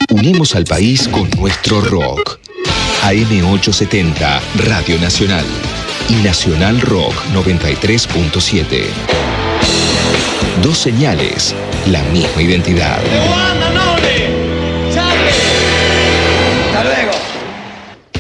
Unimos al país con nuestro rock. AM870, Radio Nacional. Y Nacional Rock 93.7. Dos señales, la misma identidad.